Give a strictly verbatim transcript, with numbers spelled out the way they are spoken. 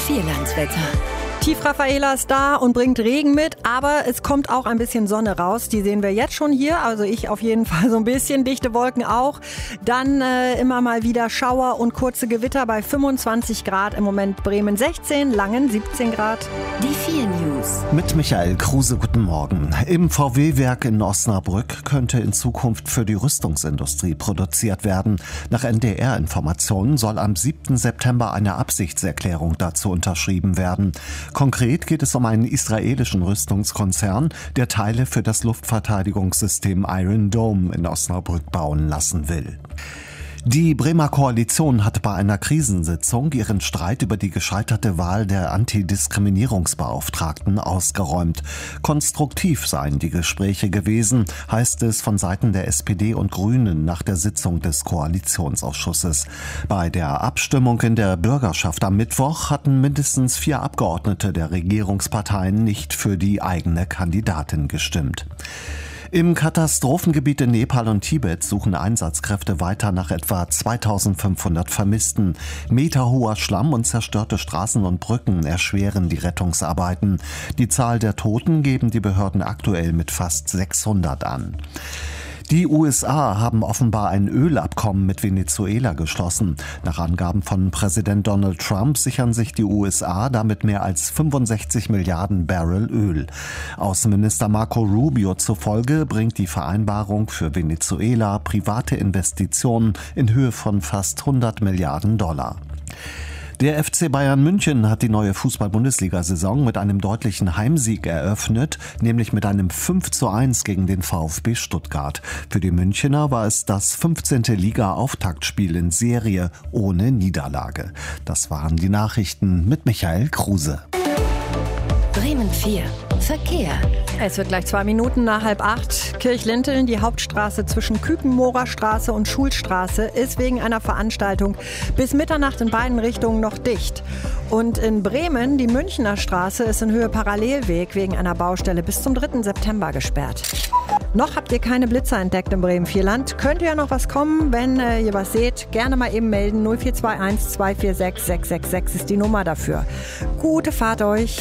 Vierlandswetter. Tief Raffaela ist da und bringt Regen mit, aber es kommt auch ein bisschen Sonne raus. Die sehen wir jetzt schon hier, also ich auf jeden Fall so ein bisschen, dichte Wolken auch. Dann äh, immer mal wieder Schauer und kurze Gewitter bei fünfundzwanzig Grad. Im Moment Bremen sechzehn, Langen siebzehn Grad. Die vier News. Mit Michael Kruse, guten Morgen. Im V W-Werk in Osnabrück könnte in Zukunft für die Rüstungsindustrie produziert werden. Nach N D R-Informationen soll am siebten September eine Absichtserklärung dazu unterschrieben werden. Konkret geht es um einen israelischen Rüstungskonzern, der Teile für das Luftverteidigungssystem Iron Dome in Osnabrück bauen lassen will. Die Bremer Koalition hat bei einer Krisensitzung ihren Streit über die gescheiterte Wahl der Antidiskriminierungsbeauftragten ausgeräumt. Konstruktiv seien die Gespräche gewesen, heißt es von Seiten der S P D und Grünen nach der Sitzung des Koalitionsausschusses. Bei der Abstimmung in der Bürgerschaft am Mittwoch hatten mindestens vier Abgeordnete der Regierungsparteien nicht für die eigene Kandidatin gestimmt. Im Katastrophengebiet in Nepal und Tibet suchen Einsatzkräfte weiter nach etwa zweitausendfünfhundert Vermissten. Meterhoher Schlamm und zerstörte Straßen und Brücken erschweren die Rettungsarbeiten. Die Zahl der Toten geben die Behörden aktuell mit fast sechshundert an. Die U S A haben offenbar ein Ölabkommen mit Venezuela geschlossen. Nach Angaben von Präsident Donald Trump sichern sich die U S A damit mehr als fünfundsechzig Milliarden Barrel Öl. Außenminister Marco Rubio zufolge bringt die Vereinbarung für Venezuela private Investitionen in Höhe von fast hundert Milliarden Dollar. Der F C Bayern München hat die neue Fußball-Bundesliga-Saison mit einem deutlichen Heimsieg eröffnet, nämlich mit einem fünf zu eins gegen den VfB Stuttgart. Für die Münchner war es das fünfzehnte Liga-Auftaktspiel in Serie ohne Niederlage. Das waren die Nachrichten mit Michael Kruse. Bremen vier. Verkehr. Es wird gleich zwei Minuten nach halb acht. Kirchlinteln, die Hauptstraße zwischen Kükenmoorer Straße und Schulstraße, ist wegen einer Veranstaltung bis Mitternacht in beiden Richtungen noch dicht. Und in Bremen, die Münchner Straße, ist in Höhe Parallelweg wegen einer Baustelle bis zum dritten September gesperrt. Noch habt ihr keine Blitzer entdeckt im Bremen Vierland. Könnte ja noch was kommen, wenn äh, ihr was seht. Gerne mal eben melden. null vier zwei eins zwei vier sechs sechs sechs sechs ist die Nummer dafür. Gute Fahrt euch.